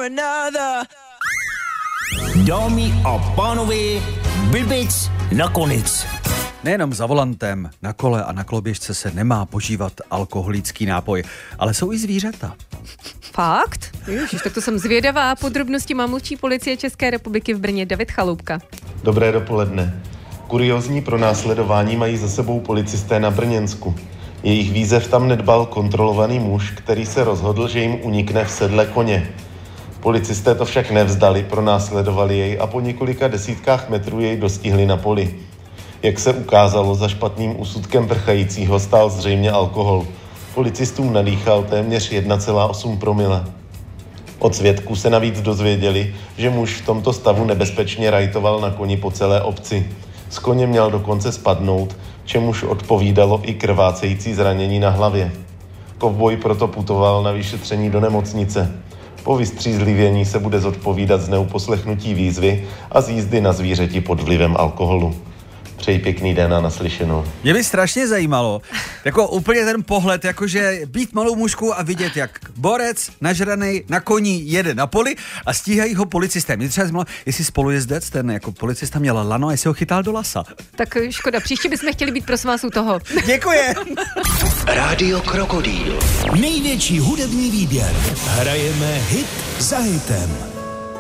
for another. Dámy a pánové, blbec nakonec. Nejenom za volantem, na kole a na koloběžce se nemá požívat alkoholický nápoj, ale jsou i zvířata. Fakt? Ježiš, tak to jsem zvědavá. Podrobnosti má mluvčí policie České republiky v Brně David Chaloupka. Dobré dopoledne. Kuriózní pronásledování mají za sebou policisté na Brněnsku. Jejich výzev tam nedbal kontrolovaný muž, který se rozhodl, že jim unikne v sedle koně. Policisté to však nevzdali, pronásledovali jej a po několika desítkách metrů jej dostihli na poli. Jak se ukázalo, za špatným úsudkem prchajícího stál zřejmě alkohol. Policistům nadýchal téměř 1,8 promile. Od svědků se navíc dozvěděli, že muž v tomto stavu nebezpečně rajtoval na koni po celé obci. Z koně měl dokonce spadnout, čemuž odpovídalo i krvácející zranění na hlavě. Kovboj proto putoval na vyšetření do nemocnice. Po vystřízlivění se bude zodpovídat z neuposlechnutí výzvy a z jízdy na zvířeti pod vlivem alkoholu. Přeji pěkný den a naslyšenou. Mě by strašně zajímalo, jako úplně ten pohled, jakože být malou mužku a vidět, jak borec nažranej na koni jede na poli a stíhají ho policisté. Mě třeba zajímalo, jestli spolujezdec, ten jako policista měl lano a jestli ho chytal do lasa. Tak škoda, příště bychom chtěli být prosím vás u toho. Děkuji. Rádio Krokodýl. Největší hudební výběr. Hrajeme hit za hitem.